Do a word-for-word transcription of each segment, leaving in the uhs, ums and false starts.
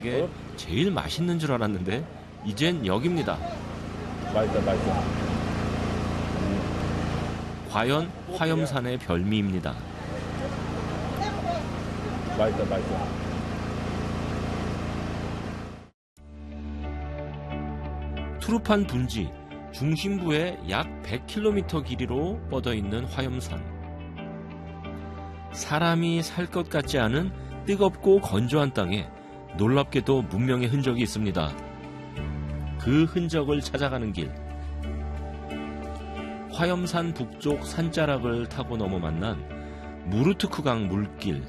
이게 제일 맛있는 줄 알았는데 이젠 여기입니다. 맛있다, 맛있어. 과연 화염산의 별미입니다. 맛있다, 맛있어. 투르판 분지 중심부에 약 백 킬로미터 길이로 뻗어 있는 화염산. 사람이 살 것 같지 않은 뜨겁고 건조한 땅에 놀랍게도 문명의 흔적이 있습니다. 그 흔적을 찾아가는 길. 화염산 북쪽 산자락을 타고 넘어 만난 무르트크강 물길.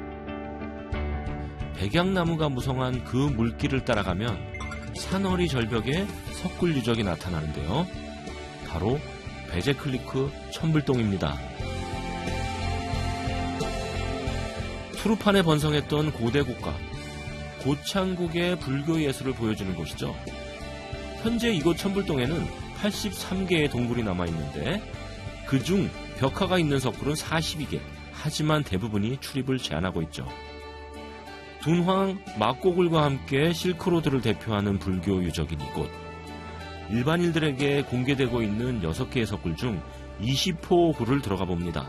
백양나무가 무성한 그 물길을 따라가면 산허리 절벽에 석굴 유적이 나타나는데요. 바로 베제클리크 천불동입니다. 투르판에 번성했던 고대 국가 고창국의 불교 예술을 보여주는 곳이죠. 현재 이곳 천불동에는 팔십삼 개의 동굴이 남아있는데 그중 벽화가 있는 석굴은 사십이 개, 하지만 대부분이 출입을 제한하고 있죠. 둔황 막고굴과 함께 실크로드를 대표하는 불교 유적인 이곳. 일반인들에게 공개되고 있는 여섯 개의 석굴 중 이십 호 굴을 들어가 봅니다.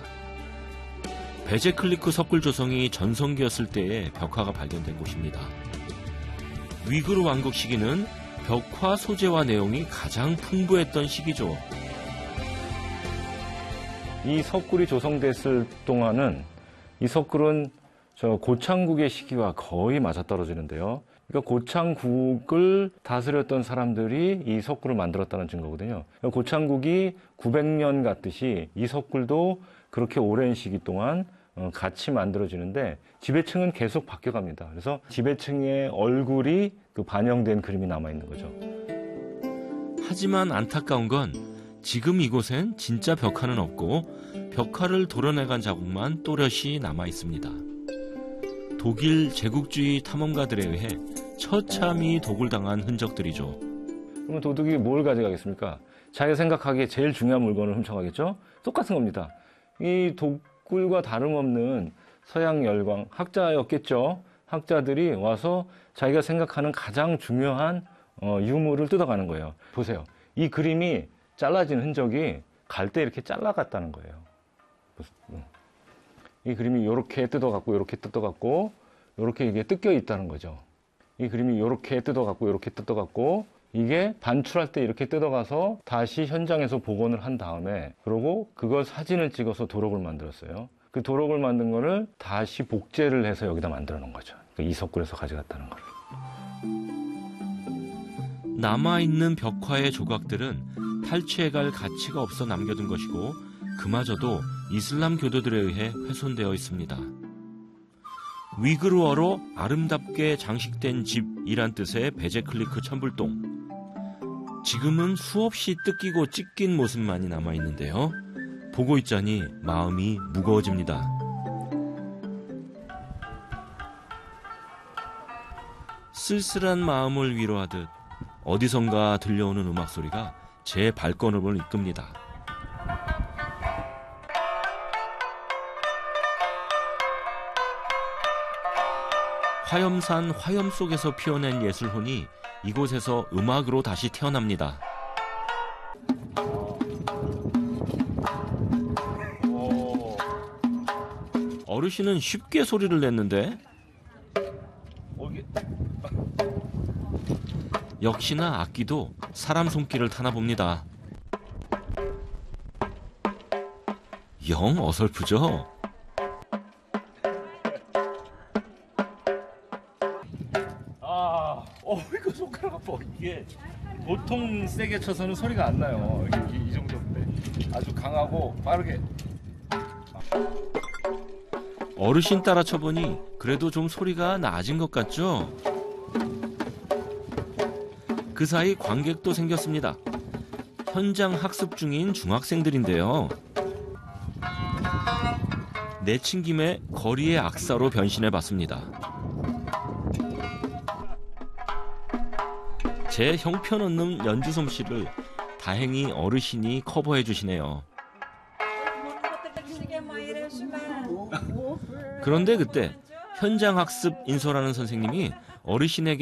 베제클리크 석굴 조성이 전성기였을 때의 벽화가 발견된 곳입니다. 위그르 왕국 시기는 벽화 소재와 내용이 가장 풍부했던 시기죠. 이 석굴이 조성됐을 동안은 이 석굴은 저 고창국의 시기와 거의 맞아떨어지는데요. 그러니까 고창국을 다스렸던 사람들이 이 석굴을 만들었다는 증거거든요. 고창국이 구백 년 같듯이 이 석굴도 그렇게 오랜 시기 동안 같이 만들어지는데 지배층은 계속 바뀌어갑니다. 그래서 지배층의 얼굴이 그 반영된 그림이 남아있는 거죠. 하지만 안타까운 건 지금 이곳엔 진짜 벽화는 없고 벽화를 도려내간 자국만 또렷이 남아있습니다. 독일 제국주의 탐험가들에 의해 처참히 도굴당한 흔적들이죠. 그러면 도둑이 뭘 가져가겠습니까? 자기가 생각하기에 제일 중요한 물건을 훔쳐가겠죠? 똑같은 겁니다. 이 독굴과 다름없는 서양 열광 학자였겠죠? 학자들이 와서 자기가 생각하는 가장 중요한 어, 유물을 뜯어가는 거예요. 보세요. 이 그림이 잘라진 흔적이 갈 때 이렇게 잘라갔다는 거예요. 이 그림이 이렇게 뜯어갖고 이렇게 뜯어갖고 이렇게 이게 뜯겨 있다는 거죠. 이 그림이 이렇게 뜯어갖고 이렇게 뜯어갖고 이게 반출할 때 이렇게 뜯어가서 다시 현장에서 복원을 한 다음에 그러고 그걸 사진을 찍어서 도록을 만들었어요. 그 도록을 만든 거를 다시 복제를 해서 여기다 만들어 놓은 거죠. 이 석굴에서 가져갔다는 거를. 남아있는 벽화의 조각들은 탈취해갈 가치가 없어 남겨둔 것이고 그마저도 이슬람 교도들에 의해 훼손되어 있습니다. 위그르어로 아름답게 장식된 집이란 뜻의 베제클리크 천불동. 지금은 수없이 뜯기고 찢긴 모습만이 남아있는데요. 보고 있자니 마음이 무거워집니다. 쓸쓸한 마음을 위로하듯 어디선가 들려오는 음악 소리가 제 발걸음을 이끕니다. 화염산 화염 속에서 피어낸 예술혼이 이곳에서 음악으로 다시 태어납니다. 오. 어르신은 쉽게 소리를 냈는데 역시나 악기도 사람 손길을 타나 봅니다. 영 어설프죠? 아, 어, 이거 손가락 아파. 이게 보통 세게 쳐서는 소리가 안 나요. 이, 이, 이 정도인데 아주 강하고 빠르게. 어르신 따라 쳐보니 그래도 좀 소리가 낮은 것 같죠? 그 사이 관객도 생겼습니다. 현장 학습 중인 중학생들인데요. 내친 김에 거리의 악사로 변신해봤습니다. 제 형편없는 연주 솜씨를 다행히 어르신이 커버해 주시네요. 그런데 그때 현장 학습 인솔하는 선생님이 어르신에게